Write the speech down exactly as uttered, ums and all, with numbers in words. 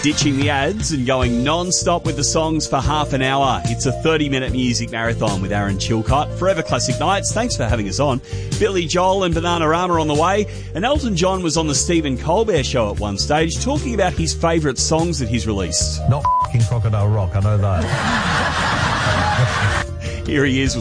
ditching the ads and going non-stop with the songs for half an hour. It's a thirty-minute music marathon with Aaron Chilcott. Forever Classic Nights, thanks for having us on. Billy Joel and Bananarama on the way. And Elton John was on the Stephen Colbert Show at one stage talking about his favourite songs that he's released. Not f***ing Crocodile Rock, I know that. Here he is with